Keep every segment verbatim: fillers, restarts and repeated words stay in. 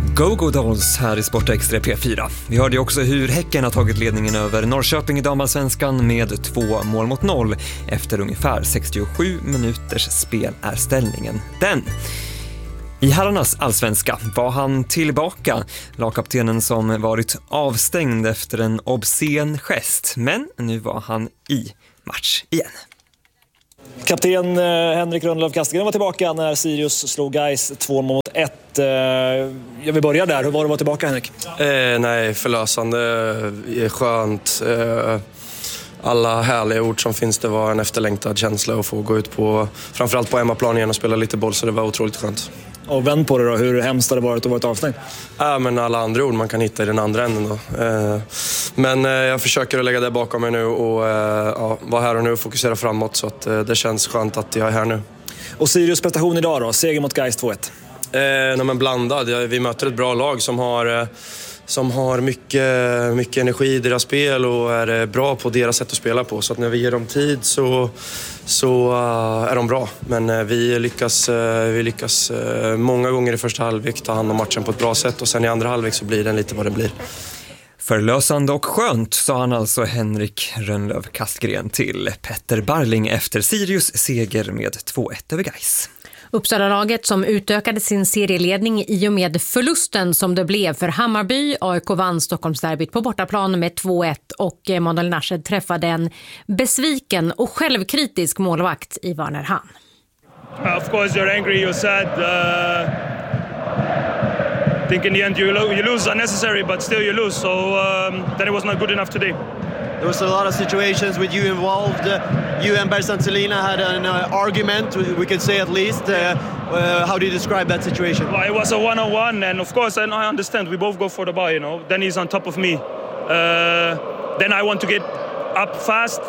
Go-Go Dolls här i Sportextra P fyra. Vi hörde ju också hur Häcken har tagit ledningen över Norrköping i damallsvenskan med två mål mot noll. Efter ungefär sextiosju minuters spel är ställningen den. I herrarnas allsvenska var han tillbaka, lagkaptenen som varit avstängd efter en obscen gest. Men nu var han i match igen. Kapten eh, Henrik Rönnlöf Kastegren var tillbaka när Sirius slog Gais två mot ett. Eh, jag vill börja där. Hur var det att vara tillbaka, Henrik? Eh, nej, förlösande. Eh, skönt. Eh, alla härliga ord som finns. Det var en efterlängtad känsla att få gå ut på, framförallt på hemmaplan igen och spela lite boll, så det var otroligt skönt. Och vänd på det då, hur hemskt har det varit att vara avstängd? Ja, men alla andra ord man kan hitta i den andra änden då. Eh, men eh, jag försöker att lägga det bakom mig nu och eh, ja, vara här och nu och fokusera framåt, så att eh, det känns skönt att jag är här nu. Och Sirius prestation idag då, seger mot Gais två ett. Eh, nej, men blandad. Vi möter ett bra lag som har... Eh, som har mycket, mycket energi i deras spel och är bra på deras sätt att spela på. Så att när vi ger dem tid så, så uh, är de bra. Men uh, vi lyckas, uh, vi lyckas uh, många gånger i första halvlek ta hand om matchen på ett bra sätt. Och sen i andra halvlek så blir den lite vad det blir. Förlösande och skönt, sa han alltså Henrik Rönnlöf Kastegren till Petter Barling efter Sirius seger med två ett över Gais. Uppsala-laget som utökade sin serieledning i och med förlusten som det blev för Hammarby. A I K vann Stockholmsderbyt på bortaplan med två ett och Emanuel Nashed träffade en besviken och självkritisk målvakt i Werner Hahn. Of course you're angry, you're sad. Uh, I think in the end you, lo- you lose unnecessary, but still you lose. So um, then it was not good enough today. There was a lot of situations with you involved. Uh, you and Bersant Celina had an uh, argument, we could say at least. Uh, uh, how do you describe that situation? Well, it was a one-on-one, and of course, and I understand, we both go for the ball, you know. Then he's on top of me. Uh, then I want to get up fast.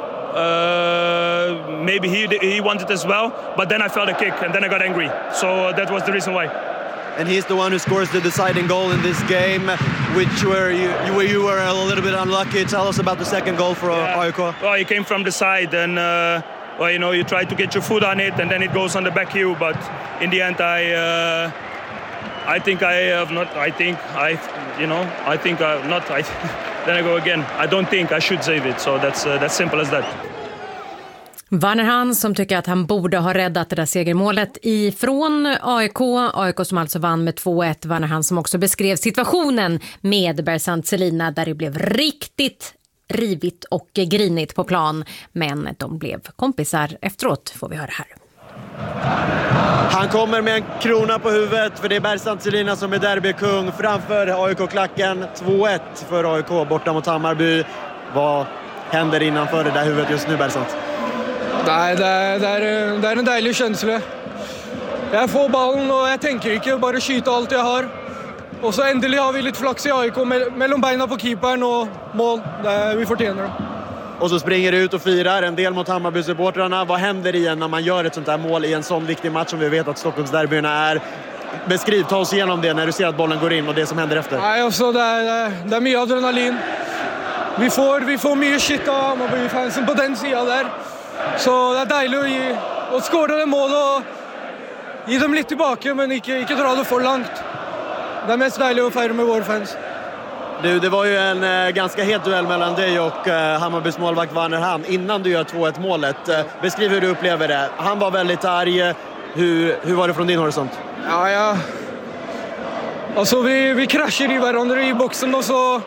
Uh, maybe he he wanted as well, but then I felt a kick, and then I got angry. So uh, that was the reason why. And he's the one who scores the deciding goal in this game, which were you, you, where you were a little bit unlucky. Tell us about the second goal for yeah. A I K. Well, he came from the side, and uh, well, you know, you try to get your foot on it, and then it goes on the back heel. But in the end, I, uh, I think I have not. I think I, you know, I think I not. I, then I go again. I don't think I should save it. So that's uh, that's simple as that. Werner Hahn som tycker att han borde ha räddat det där segermålet ifrån A I K. A I K som alltså vann med två ett. Werner Hahn som också beskrev situationen med Bersant Celina där det blev riktigt rivigt och grinigt på plan. Men de blev kompisar efteråt, får vi höra här. Han kommer med en krona på huvudet, för det är Bersant Celina som är derbykung framför A I K-klacken. två ett för A I K borta mot Hammarby. Vad händer innanför det där huvudet just nu, Bersant? Nei, det er, det, er, det er en deilig kjensle. Jeg får ballen, og jeg tenker ikke, bare skyte alt jeg har. Og så endelig har vi litt flaks i A I K mellom beina på keeperen og mål. Det er, vi fortjener det. Och så springer ut och firar en del mot Hammarby-supportrarna. Vad händer igen när man gör ett sånt här mål i en sån viktig match som vi vet att Stockholmsderbyerna är? Beskriv, ta oss igenom det när du ser att bollen går in och det som händer efter. Nej, alltså, det, är, det är mycket adrenalin. Vi får, vi får mycket shit av Hammarby-fansen på den sidan där. Så det är deilig å, gi, å skåre det målet og gi dem litt tilbake, men ikke, ikke dra det for langt. Det är mest deilig å feire med våre fans. Du, det var ju en eh, ganska het duell mellan dig och eh, Hammarbys målvakt Werner Hahn innan du gör två ett målet. Eh, beskriv hur du upplever det. Han var väldigt arg. Hur, hur var det från din horisont? Ja, ja. Altså, vi, vi krasjer i hverandre i boksen, og så...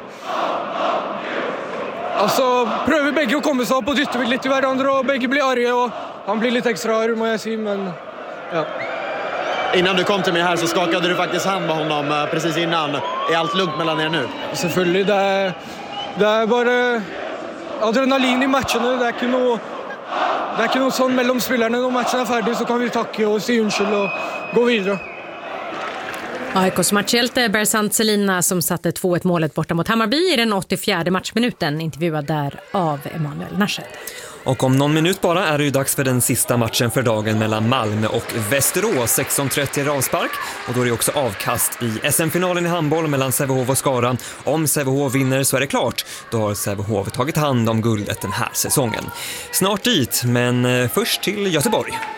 Altså, prøver begge å komme seg opp og dytte litt i hverandre, og begge blir arge, og han blir litt extra arg, må jag säga, men ja. Innan du kom till mig här så skakade du faktiskt hand med honom precis innan. Är allt lugnt mellan er nu? Selvfølgelig, det er, det er bare adrenalin i matchene, det er ikke noe, det er ikke noe sånn mellom spillerne. Når matchen er ferdig så kan vi takke og si unnskyld og gå videre. A I K:s matchhjälte Bersant Celina som satte två ett målet borta mot Hammarby i den åttiofjärde matchminuten, intervjuad där av Emanuel Nashed. Och om någon minut bara är det ju dags för den sista matchen för dagen mellan Malmö och Västerås. sexton trettio avspark och då är det också avkast i S M-finalen i handboll mellan Sävehof och Skara. Om Sävehof vinner så är det klart. Då har Sävehof tagit hand om guldet den här säsongen. Snart dit, men först till Göteborg.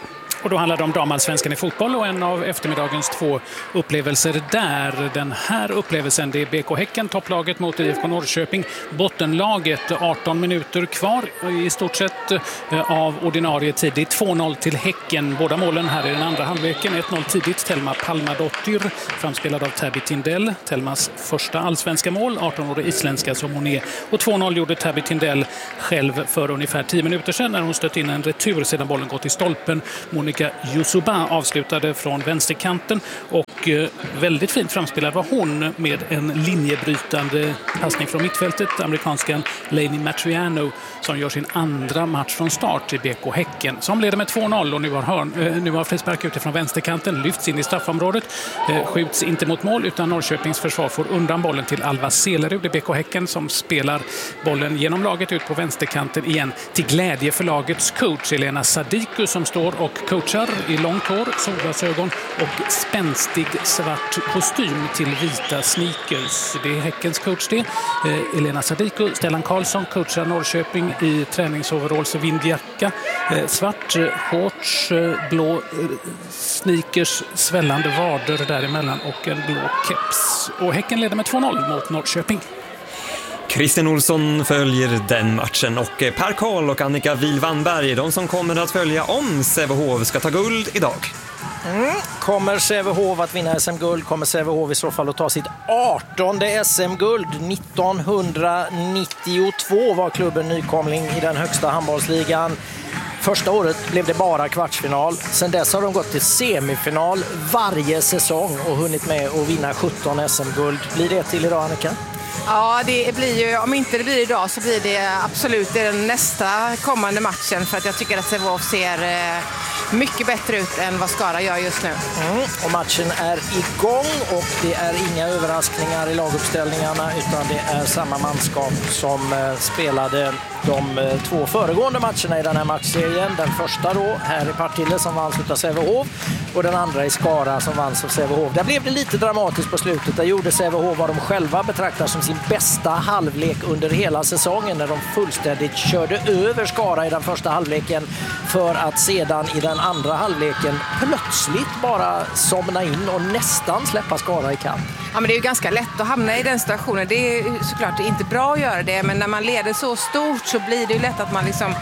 Och då handlar det om damallsvenskan i fotboll och en av eftermiddagens två upplevelser där. Den här upplevelsen, det är B K Häcken, topplaget mot I F K Norrköping. Bottenlaget, arton minuter kvar i stort sett av ordinarie tid. Det är två noll till Häcken. Båda målen här i den andra halvleken. ett noll tidigt, Telma Palmadottir, framspelad av Täby Tindell. Telmas första allsvenska mål, arton-årig isländska som hon är. Och två noll gjorde Täby Tindell själv för ungefär tio minuter sedan när hon stött in en retur sedan bollen gått i stolpen. Monica Yusuba avslutade från vänsterkanten och väldigt fint framspelad var hon med en linjebrytande passning från mittfältet. Amerikanskan Lainey Matriano som gör sin andra match från start i B K Häcken som leder med två noll och nu har, hörn, nu har frispark utifrån vänsterkanten, lyfts in i straffområdet, skjuts inte mot mål utan Norrköpings försvar får undan bollen till Alva Selerud. Det är B K Häcken som spelar bollen genom laget ut på vänsterkanten igen till glädje för lagets coach Elena Sadiku som står och coachar i långt hår, solglasögon och spänstig svart kostym till vita sneakers. Det är Häckens coach det. Eh, Elena Sadiku, Stellan Karlsson coachar Norrköping i träningsoveralls och vindjacka. Eh, svart eh, shorts, eh, blå eh, sneakers, svällande vader däremellan och en blå keps. Och Häcken leder med två noll mot Norrköping. Christian Olsson följer den matchen och Per Karl och Annika Wilvanberg, de som kommer att följa om Sävehof ska ta guld idag. Mm. Kommer Sävehof att vinna S M-guld? Kommer Sävehof i så fall att ta sitt artonde S M-guld? nittonhundranittiotvå var klubben nykomling i den högsta handbollsligan. Första året blev det bara kvartsfinal. Sen dess har de gått till semifinal varje säsong och hunnit med att vinna sjutton S M-guld. Blir det till idag, Annika? Ja, det blir ju, om inte det blir idag så blir det absolut den nästa kommande matchen för att jag tycker att Sävehof ser mycket bättre ut än vad Skara gör just nu. Mm, och matchen är igång och det är inga överraskningar i laguppställningarna utan det är samma manskap som eh, spelade de eh, två föregående matcherna i den här matchserien. Den första då här i Partille som vanns utav Sävehof och den andra i Skara som vanns av Sävehof. Där blev det lite dramatiskt på slutet. Där gjorde Sävehof vad de själva betraktar som sin bästa halvlek under hela säsongen när de fullständigt körde över Skara i den första halvleken för att sedan i den andra halvleken plötsligt bara somna in och nästan släppa Skara i kamp. Ja, men det är ju ganska lätt att hamna i den situationen. Det är såklart inte bra att göra det, men när man leder så stort så blir det ju lätt att man liksom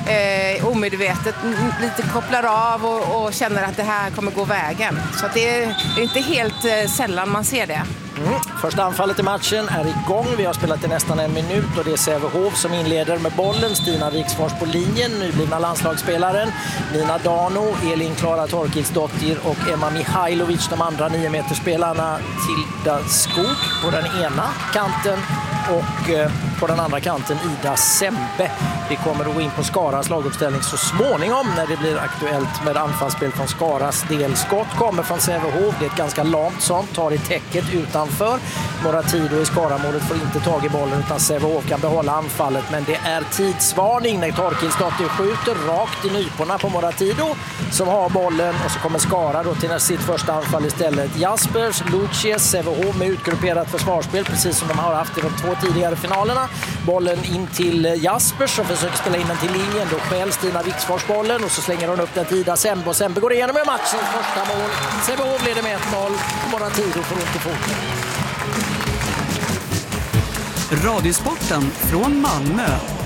eh, omedvetet lite kopplar av och, och känner att det här kommer gå vägen. Så att det är inte helt eh, sällan man ser det. Mm. Första anfallet i matchen är igång. Vi har spelat i nästan en minut och det är Sävehof som inleder med bollen. Stina Viksfors på linjen, nyblivna landslagsspelaren. Nina Dano, Elin Klara Torkilsdottir och Emma Mihailovic, de andra nio meterspelarna. Tilda Skog på den ena kanten och eh, på den andra kanten Ida Sembe. Vi kommer att gå in på Skaras laguppställning så småningom när det blir aktuellt med anfallsspel från Skaras del. Skott kommer från Sävehof, det är ett ganska lamt sånt, tar i täcket utanför. Moratido i Skaramålet får inte tag i bollen utan Sävehof kan behålla anfallet, men det är tidsvarning när Torkilsdottir skjuter rakt i nyporna på Moratido som har bollen och så kommer Skara då till sitt första anfall istället. Jaspers, Lucies, Sävehof med utgrupperat försvarsspel precis som de har haft i de två tidigare finalerna. Bollen in till Jaspers som försöker spela in den till linjen. Då skäl Stina Viksfors bollen och så slänger hon upp den till Ida Sembe och Sembe går igenom med matchens första mål. Sävehof leder med ett noll och Moratido får ont i foten. Radiosporten från Malmö.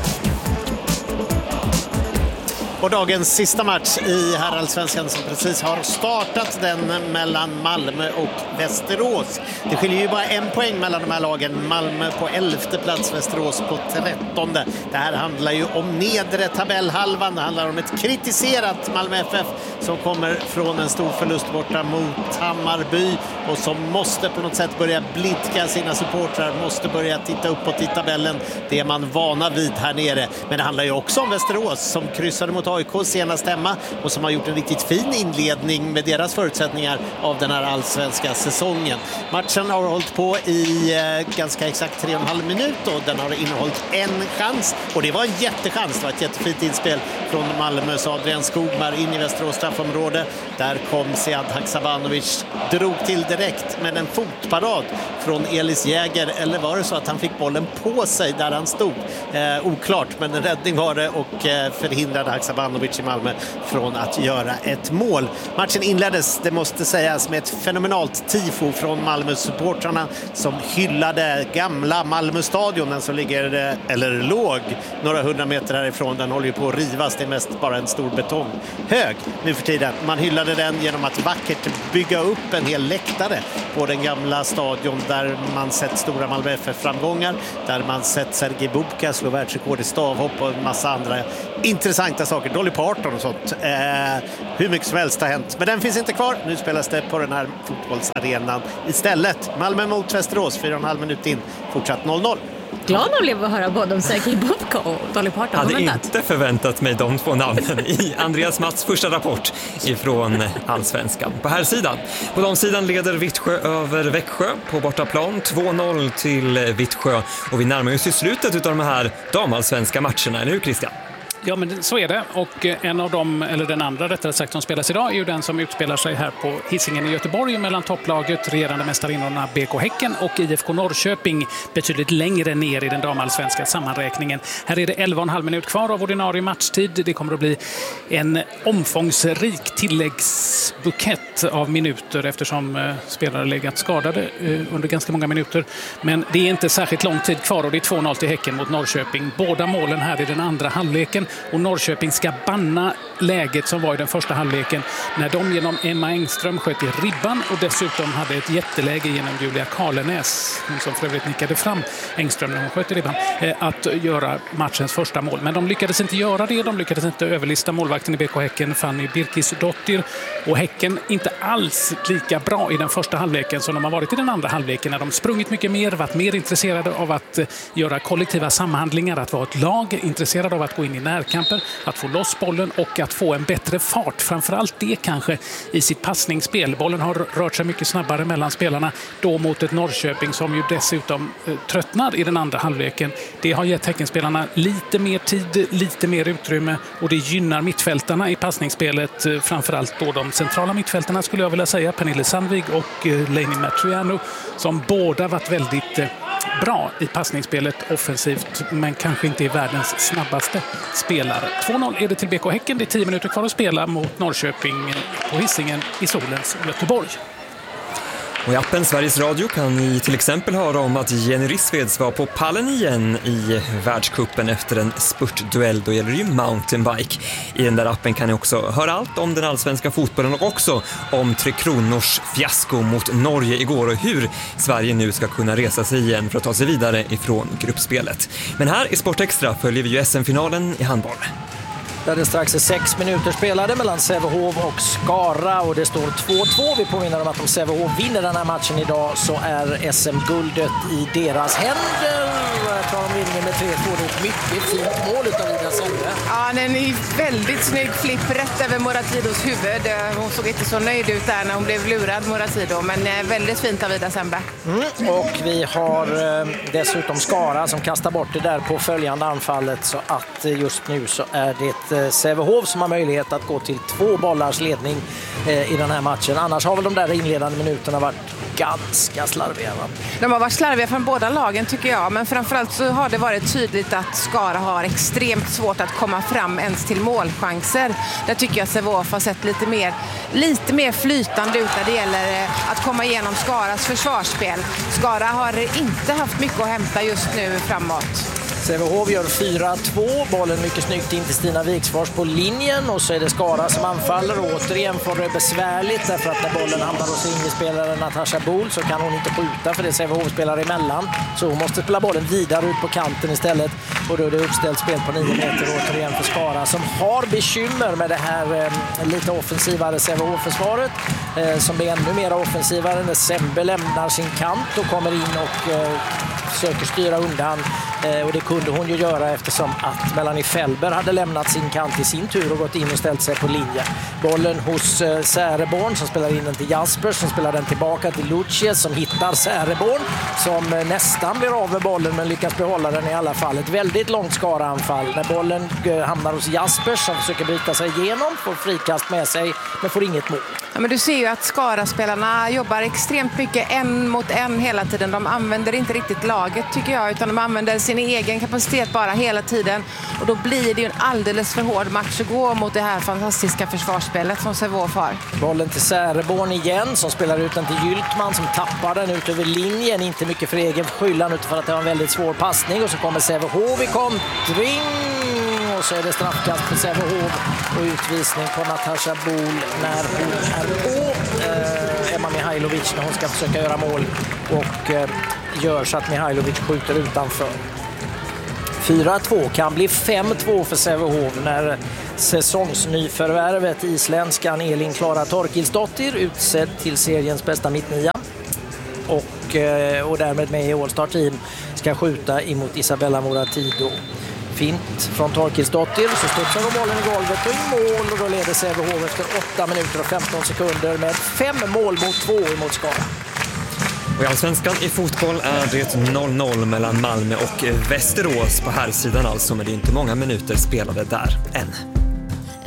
Och dagens sista match i herrallsvenskan som precis har startat, den mellan Malmö och Västerås. Det skiljer ju bara en poäng mellan de här lagen. Malmö på elfte plats, Västerås på trettonde. Det här handlar ju om nedre tabellhalvan. Det handlar om ett kritiserat Malmö F F som kommer från en stor förlust borta mot Hammarby och som måste på något sätt börja blidka sina supportrar, måste börja titta uppåt i tabellen. Det är man vana vid här nere. Men det handlar ju också om Västerås som kryssade mot A I K senast hemma och som har gjort en riktigt fin inledning med deras förutsättningar av den här allsvenska säsongen. Matchen har hållit på i eh, ganska exakt tre och en halv minut och den har innehållit en chans och det var en jättechans. Det var ett jättefint inspel från Malmös Adrian Skogmar in i Västerås straffområde. Där kom Sead Haksabanovic, drog till direkt med en fotparad från Elis Jäger, eller var det så att han fick bollen på sig där han stod? Eh, oklart, men en räddning var det och eh, förhindrade Haksabanovic Ivanovic i Malmö från att göra ett mål. Matchen inleddes, det måste sägas, med ett fenomenalt tifo från Malmö-supportrarna som hyllade gamla Malmö-stadion som ligger, eller låg, några hundra meter härifrån. Den håller ju på att rivas, det är mest bara en stor betonghög nu för tiden. Man hyllade den genom att vackert bygga upp en hel läktare på den gamla stadion där man sett stora Malmö F F-framgångar, där man sett Sergej Bubka slå världsrekord i stavhopp och en massa andra intressanta saker. Dolly Parton och sånt. Eh, hur mycket som helst har hänt. Men den finns inte kvar. Nu spelas det på den här fotbollsarenan istället. Malmö mot Västerås, fyra och en halv minut in. Fortsatt noll noll. Glad man blev att höra både om Sergej Bubka och Dolly Parton. Jag hade inte förväntat mig de två namnen i Andreas Matts första rapport ifrån Allsvenskan. På här sidan. På de sidan leder Vittsjö över Växjö på bortaplan. två noll till Vittsjö. Och vi närmar oss i slutet av de här damallsvenska matcherna. Eller hur, Christian? Ja, men så är det. Och en av dem, eller den andra rättare sagt, som spelas idag är ju den som utspelar sig här på Hisingen i Göteborg mellan topplaget, regerande mästarinnorna B K Häcken och I F K Norrköping, betydligt längre ner i den damallsvenska sammanräkningen. Här är det elva och en halv minut kvar av ordinarie matchtid. Det kommer att bli en omfångsrik tilläggsbukett av minuter eftersom eh, spelare legat skadade eh, under ganska många minuter. Men det är inte särskilt lång tid kvar och det är två noll till Häcken mot Norrköping. Båda målen här i den andra halvleken. Och Norrköping ska banna läget som var i den första halvleken när de genom Emma Engström sköt i ribban och dessutom hade ett jätteläge genom Julia Karlenäs, som för övrigt nickade fram Engström när hon sköt i ribban, att göra matchens första mål. Men de lyckades inte göra det, de lyckades inte överlista målvakten i B K Häcken, Fanny Birkisdottir, och Häcken inte alls lika bra i den första halvleken som de har varit i den andra halvleken när de sprungit mycket mer, varit mer intresserade av att göra kollektiva samhandlingar, att vara ett lag, intresserade av att gå in i närkamper, att få loss bollen och att få en bättre fart. Framförallt det kanske i sitt passningsspel. Bollen har rört sig mycket snabbare mellan spelarna då mot ett Norrköping som ju dessutom eh, tröttnar i den andra halvleken. Det har gett Häckenspelarna lite mer tid, lite mer utrymme och det gynnar mittfältarna i passningsspelet. Eh, framförallt då de centrala mittfältarna skulle jag vilja säga, Pernille Sandvig och eh, Lainey Matriano, som båda varit väldigt eh, bra i passningsspelet offensivt men kanske inte är världens snabbaste spelare. två noll är det till B K Häcken. Det är tio minuter kvar att spela mot Norrköping på Hisingen i solens Göteborg. Och i appen Sveriges Radio kan ni till exempel höra om att Jenny Rissveds var på pallen igen i världscupen efter en spurtduell. Då gäller det ju mountainbike. I den där appen kan ni också höra allt om den allsvenska fotbollen och också om Tre Kronors fiasko mot Norge igår och hur Sverige nu ska kunna resa sig igen för att ta sig vidare ifrån gruppspelet. Men här i Sportextra följer vi ju S M-finalen i handboll. Där det strax är sex minuter spelade mellan Sävehof och Skara och det står två två. Vi påminner om att om Sävehof vinner den här matchen idag så är S M-guldet i deras händer. Jag tar de vinningen med tre två. Det är ett mycket fint mål utav Ida Sembe. Ja, den är väldigt snygg flipp rätt över Moratidos huvud. Hon såg inte så nöjd ut där när hon blev lurad, Moratido, men väldigt fint av Ida Sembe. Mm. Och vi har eh, dessutom Skara som kastar bort det där på följande anfallet så att eh, just nu så är det Sävehof som har möjlighet att gå till två bollars ledning eh, i den här matchen. Annars har väl de där inledande minuterna varit ganska slarviga. Va? De har varit slarviga från båda lagen tycker jag, men framförallt så har det varit tydligt att Skara har extremt svårt att komma fram ens till målchanser. Där tycker jag att Sävehof har sett lite mer, lite mer flytande ut när det gäller att komma igenom Skaras försvarsspel. Skara har inte haft mycket att hämta just nu framåt. Sävehof gör fyra två, bollen mycket snyggt in till Stina Viksfors på linjen och så är det Skara som anfaller och återigen får det besvärligt därför att när bollen hamnar hos inspelaren Natasha Bohl så kan hon inte skjuta för det är Sävehof-spelare emellan så hon måste spela bollen vidare ut på kanten istället och då är det uppställt spel på nio meter återigen för Skara som har bekymmer med det här eh, lite offensivare Sävehof-försvaret eh, som blir ännu mer offensivare när Sembe lämnar sin kant och kommer in och eh, söker styra undan eh, och det kunde hon ju göra eftersom att Melanie Felber hade lämnat sin kant i sin tur och gått in och ställt sig på linje. Bollen hos eh, Säreborn som spelar in den till Jasper som spelar den tillbaka till Lucia som hittar Säreborn som eh, nästan blir av med bollen men lyckas behålla den i alla fall. Ett väldigt långt Skara-anfall när bollen eh, hamnar hos Jasper som försöker bryta sig igenom, får frikast med sig men får inget mål. Ja, men du ser ju att Skara-spelarna jobbar extremt mycket en mot en hela tiden. De använder inte riktigt laget tycker jag, utan de använder sin egen kapacitet bara hela tiden. Och då blir det ju en alldeles för hård match att gå mot det här fantastiska försvarsspelet som Sävehof har. Bollen till Säreborn igen som spelar ut den till Gyltman som tappar den ut över linjen. Inte mycket för egen skyllan utan för att det var en väldigt svår passning. Och så kommer Sävehof i kontring. Och så är det straffkast för Sävehof och utvisning på Natasha Bol när hon är på eh, Emma Mihailovic när hon ska försöka göra mål och eh, gör så att Mihailovic skjuter utanför. fyra två kan bli fem två för Sävehof när säsongsnyförvärvet isländskan Elin Klara Torkilsdottir utsedd till seriens bästa mittnia och, eh, och därmed med i All-Star Team ska skjuta emot Isabella Moratido. Fint från Torkilsdottir, så studsar de bollen i golvet och i mål och då leder Sävehof efter åtta minuter och femton sekunder med fem mål mot två emot Skara. Och i Allsvenskan i fotboll är det noll noll mellan Malmö och Västerås på här sidan alltså, men det är inte många minuter spelade där än.